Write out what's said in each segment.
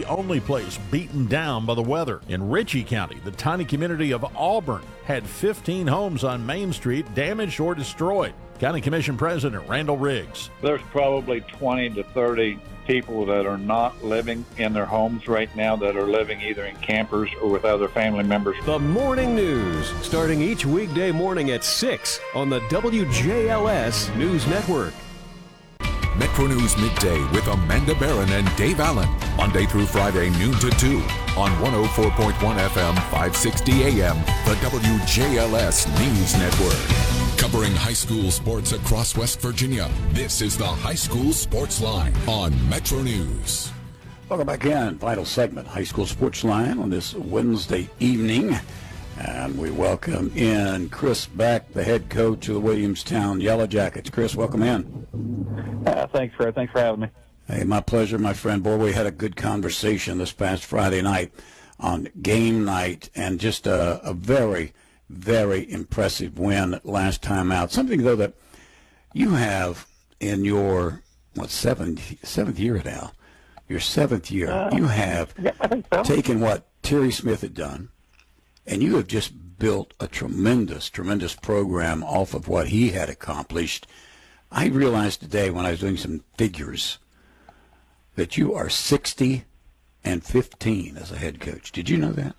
only place beaten down by the weather. In Ritchie County, the tiny community of Auburn had 15 homes on Main Street damaged or destroyed. County Commission President Randall Riggs. There's probably 20 to 30 people that are not living in their homes right now, that are living either in campers or with other family members. The Morning News, starting each weekday morning at 6 on the WJLS News Network. Metro News Midday with Amanda Barron and Dave Allen. Monday through Friday, noon to 2 on 104.1 FM, 560 AM, the WJLS News Network. Covering high school sports across West Virginia, this is the High School Sports Line on Metro News. Welcome back in. Final segment, High School Sports Line on this Wednesday evening. And we welcome in Chris Beck, the head coach of the Williamstown Yellow Jackets. Chris, welcome in. Thanks, Fred. Thanks for having me. Hey, my pleasure, my friend. Boy, we had a good conversation this past Friday night on game night, and just a very, very impressive win last time out. Something, though, that you have in your, seventh year now. Your seventh year. You have taken what Terry Smith had done, and you have just built a tremendous, tremendous program off of what he had accomplished. I realized today when I was doing some figures that you are 60-15 as a head coach. Did you know that?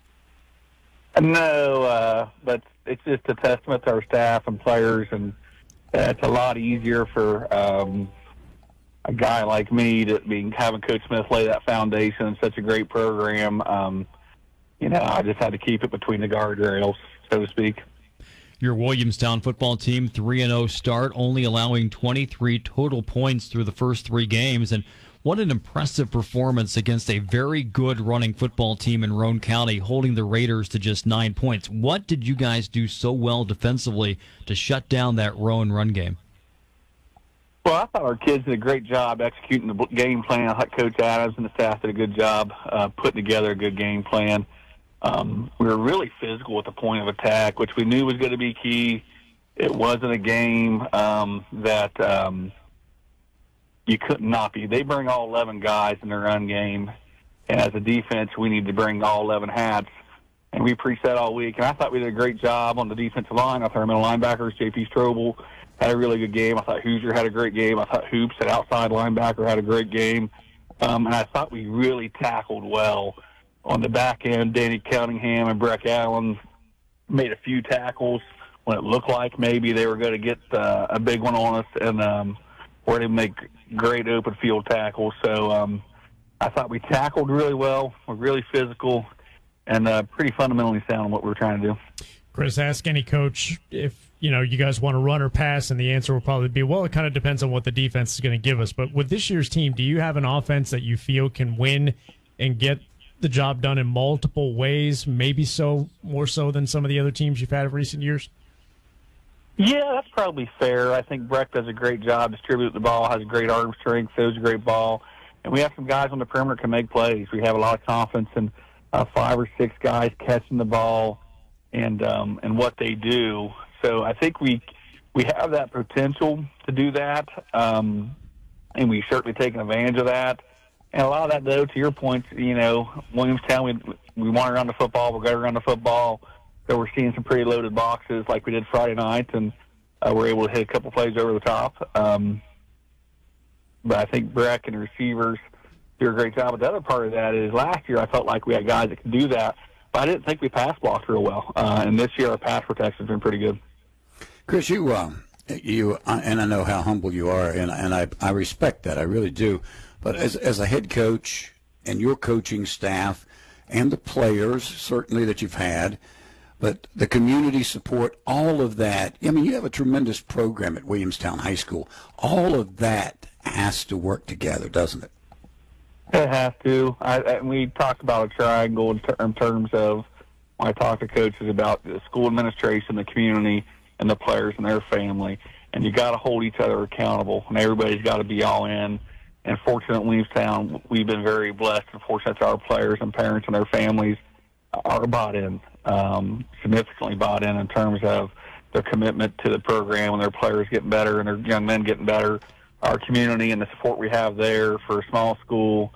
No, but it's just a testament to our staff and players, and it's a lot easier for a guy like me to having Coach Smith lay that foundation in such a great program. I just had to keep it between the guardrails, so to speak. Your Williamstown football team, 3-0 start, only allowing 23 total points through the first 3 games. And what an impressive performance against a very good running football team in Roane County, holding the Raiders to just 9 points. What did you guys do so well defensively to shut down that Roane run game? Well, I thought our kids did a great job executing the game plan. I thought Coach Adams and the staff did a good job putting together a good game plan. We were really physical at the point of attack, which we knew was going to be key. It wasn't a game that you could not be. They bring all 11 guys in their run game, and as a defense, we need to bring all 11 hats. And we preached that all week, and I thought we did a great job on the defensive line. I thought our middle linebackers, J.P. Strobel, had a really good game. I thought Hoosier had a great game. I thought Hoops, at outside linebacker, had a great game. And I thought we really tackled well. On the back end, Danny Cunningham and Breck Allen made a few tackles when it looked like maybe they were going to get a big one on us, and where they make great open field tackles. So I thought we tackled really well. We're really physical and pretty fundamentally sound in what we're trying to do. Chris, ask any coach if you guys want to run or pass, and the answer will probably be, well, it kind of depends on what the defense is going to give us. But with this year's team, do you have an offense that you feel can win and get the job done in multiple ways, maybe more so than some of the other teams you've had in recent years? Yeah, that's probably fair. I think Breck does a great job distributing the ball, has a great arm strength, throws a great ball. And we have some guys on the perimeter that can make plays. We have a lot of confidence in 5 or 6 guys catching the ball and what they do. So I think we have that potential to do that, and we've certainly taken advantage of that. And a lot of that, though, to your point, Williamstown, we want to run the football. We're going to run the football. So we're seeing some pretty loaded boxes like we did Friday night, and we're able to hit a couple plays over the top. But I think Breck and the receivers do a great job. But the other part of that is last year I felt like we had guys that could do that, but I didn't think we pass blocked real well. And this year our pass protection has been pretty good. Chris, you and I know how humble you are, and I respect that. I really do. But as a head coach and your coaching staff and the players, certainly, that you've had, but the community support, all of that, I mean, you have a tremendous program at Williamstown High School. All of that has to work together, doesn't it? It has to. We talked about a triangle in terms of when I talk to coaches about the school administration, the community, and the players and their family. And you got to hold each other accountable, and everybody's got to be all in. And fortunately, Williamstown, we've been very blessed and fortunate that our players and parents and their families are bought in, significantly bought in terms of their commitment to the program and their players getting better and their young men getting better. Our community and the support we have there for a small school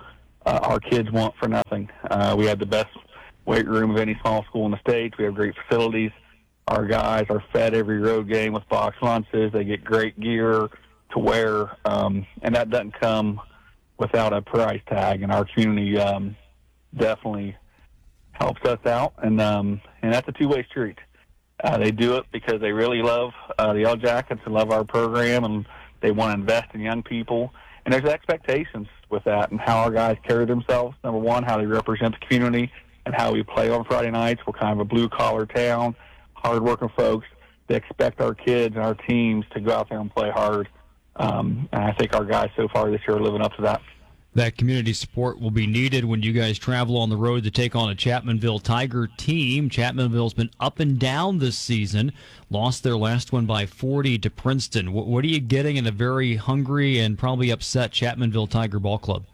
our kids want for nothing. We have the best weight room of any small school in the state. We have great facilities. Our guys are fed every road game with box lunches. They get great gear to wear, and that doesn't come without a price tag. And our community definitely helps us out, and that's a two-way street. They do it because they really love the Yellow Jackets and love our program, and they want to invest in young people. And there's expectations with that and how our guys carry themselves. Number one, how they represent the community and how we play on Friday nights. We're kind of a blue-collar town, hard-working folks. They expect our kids and our teams to go out there and play hard. And I think our guys so far this year are living up to that. That community support will be needed when you guys travel on the road to take on a Chapmanville Tiger team. Chapmanville's been up and down this season, lost their last one by 40 to Princeton. What are you getting in a very hungry and probably upset Chapmanville Tiger ball club?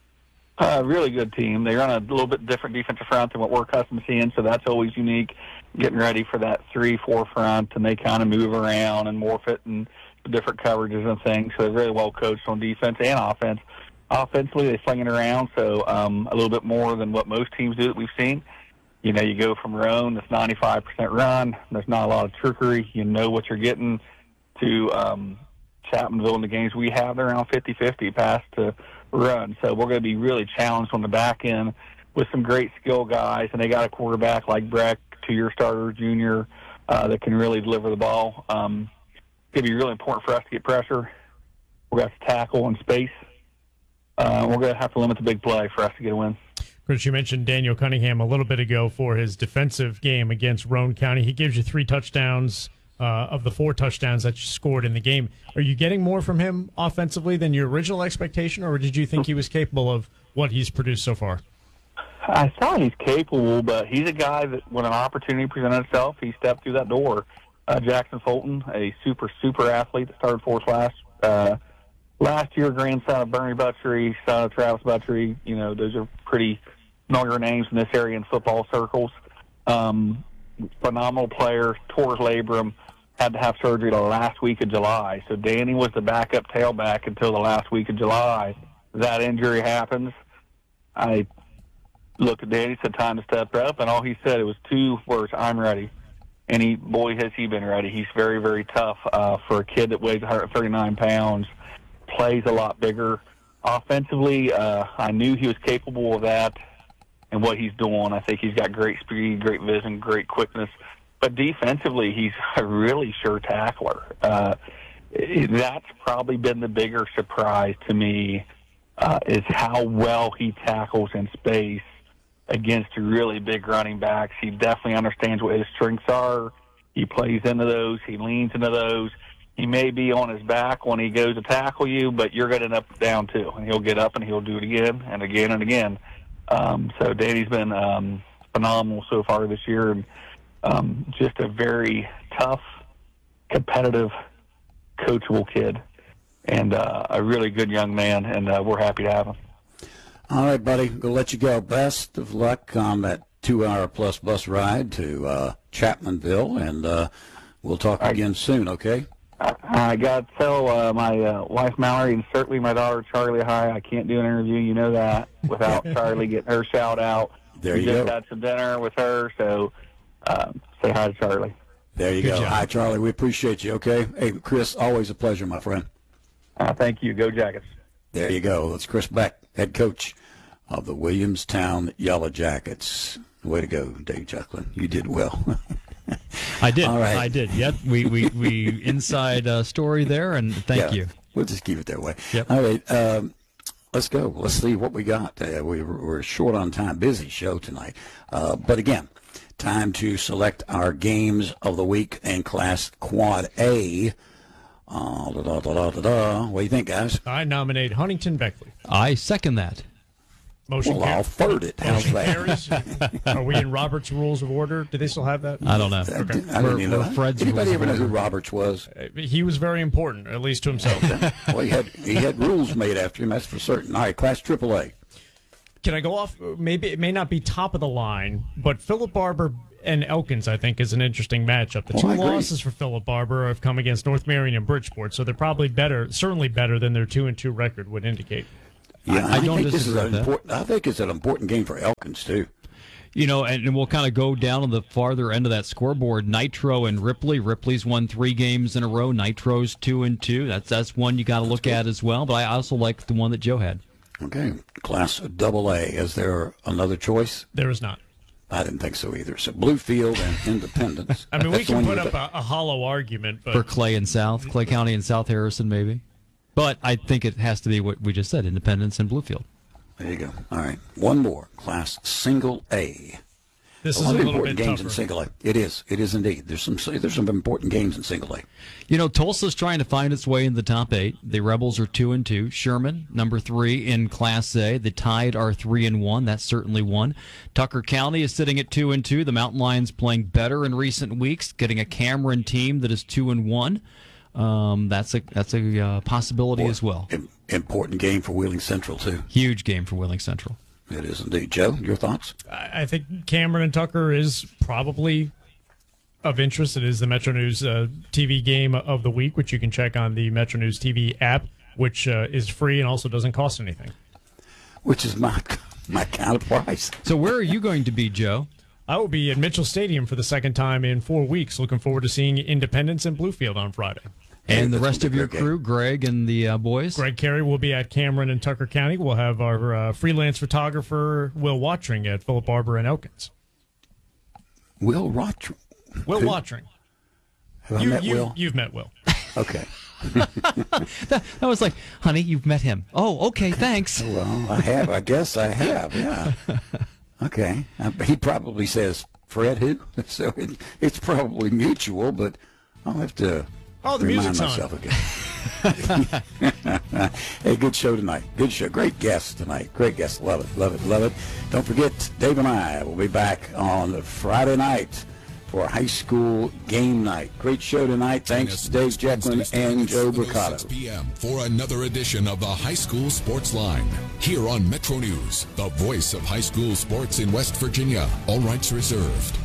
Really good team. They run a little bit different defensive front than what we're accustomed to seeing, so that's always unique, getting ready for that 3-4 front, and they kind of move around and morph it and different coverages and things, so they're really well coached on defense and offense. Offensively, they sling it around, so a little bit more than what most teams do that we've seen. You know, you go from Roan, that's 95% run. There's not a lot of trickery. You know what you're getting, to Chapmanville in the games we have. They're around 50-50 pass to run. So we're going to be really challenged on the back end with some great skill guys, and they got a quarterback like Breck, 2-year starter, junior, that can really deliver the ball. It's going to be really important for us to get pressure. We're going to have to tackle in space. We're going to have to limit the big play for us to get a win. Chris, you mentioned Daniel Cunningham a little bit ago for his defensive game against Roane County. He gives you 3 touchdowns of the 4 touchdowns that you scored in the game. Are you getting more from him offensively than your original expectation, or did you think he was capable of what he's produced so far? I thought he's capable, but he's a guy that when an opportunity presented itself, he stepped through that door. Jackson Fulton, a super athlete that started for us last year, grandson of Bernie Butchery, son of Travis Butchery. You know, those are pretty familiar names in this area in football circles. Phenomenal player, tore his labrum, had to have surgery the last week of July. So Danny was the backup tailback until the last week of July. That injury happens. I looked at Danny, said time to step up, and all he said, it was 2 words, I'm ready. And boy, has he been ready. He's very, very tough for a kid that weighs 139 pounds. Plays a lot bigger. Offensively, I knew he was capable of that and what he's doing. I think he's got great speed, great vision, great quickness. But defensively, he's a really sure tackler. That's probably been the bigger surprise to me, is how well he tackles in space against really big running backs. He definitely understands what his strengths are. He plays into those. He leans into those. He may be on his back when he goes to tackle you, but you're going to end up down too. And he'll get up and he'll do it again and again and again. So Danny's been phenomenal so far this year, and just a very tough, competitive, coachable kid, and a really good young man, and we're happy to have him. All right, buddy, we'll let you go. Best of luck on that 2-hour-plus bus ride to Chapmanville, and we'll talk again soon, okay? I got to tell my wife Mallory and certainly my daughter Charlie hi. I can't do an interview, you know that, without Charlie getting her shout out. There you go. We go. just had some dinner with her, so say hi to Charlie. There you Good go. job. Hi, Charlie. We appreciate you, okay? Hey, Chris, always a pleasure, my friend. Thank you. Go Jackets. There you go. That's Chris Beck, head coach of the Williamstown Yellow Jackets. Way to go, Dave Chucklin. You did well. I did. All right. I did. Yep. We inside story there, and thank you. We'll just keep it that way. Yep. All right. Let's go. Let's see what we got. We're short on time. Busy show tonight. But again, time to select our games of the week in Class Quad A. What do you think, guys? I nominate Huntington Beckley. I second that. Motion Well, I'll third it. How's that? carries. Are we in Robert's Rules of Order? Do they still have that? I don't know. I didn't even know. Fred's Anybody rules ever of know who order. Roberts was? He was very important, at least to himself. Well, he had rules made after him, that's for certain. All right, Class AAA. Can I go off? Maybe it may not be top of the line, but Philip Barber and Elkins, I think, is an interesting matchup. The Well, two I agree. losses for Philip Barber have come against North Marion and Bridgeport, so they're probably better, certainly better than their 2-2 record would indicate. Yeah, I don't think this is disagree an with that. important. I think it's an important game for Elkins too. You know, and we'll kind of go down on the farther end of that scoreboard. Nitro and Ripley. Ripley's won 3 games in a row. Nitro's 2-2. That's one you got to look at as well. But I also like the one that Joe had. Okay, Class AA. Is there another choice? There is not. I didn't think so either. So Bluefield and Independence. I mean, we That's the can one put you up a hollow argument, but For Clay County and South Harrison, maybe. But I think it has to be what we just said, Independence and Bluefield. There you go. All right, one more. Class Single A. this A is a lot of little important bit games tougher. in Single A. It is indeed. There's some important games in Single A. You know, Tulsa's trying to find its way in the top 8. The Rebels are 2-2. Sherman, number 3 in Class A. The Tide are 3-1. That's certainly one. Tucker County is sitting at 2-2. The Mountain Lions playing better in recent weeks, getting a Cameron team that is 2-1. That's a possibility as well. Important game for Wheeling Central too. Huge game for Wheeling Central. It is indeed. Joe, your thoughts? I think Cameron and Tucker is probably of interest. It is the Metro News TV game of the week, which you can check on the Metro News TV app, which is free and also doesn't cost anything. Which is my kind of price. So where are you going to be, Joe? I will be at Mitchell Stadium for the second time in 4 weeks. Looking forward to seeing Independence and Bluefield on Friday. And the That's rest gonna of be a your good crew, Greg and the boys? Greg Carey will be at Cameron and Tucker County. We'll have our freelance photographer, Will Watring, at Philip Barber and Elkins. Will Watring. Will Who? Watring. Have I met Will? You've met Will. Okay. That was like, honey, you've met him. Oh, okay, thanks. Well, I have. I guess I have. Yeah. Okay. He probably says, Fred who? So it's probably mutual, but I'll have to Oh, the remind music's myself again. Hey, good show tonight. Good show. Great guests tonight. Great guests. Love it. Love it. Love it. Don't forget, Dave and I will be back on Friday night for high school game night. Great show tonight. Thanks to Dave Jecklin and Joe Bricado. 6 p.m. for another edition of the High School Sports Line. Here on Metro News, the voice of high school sports in West Virginia. All rights reserved.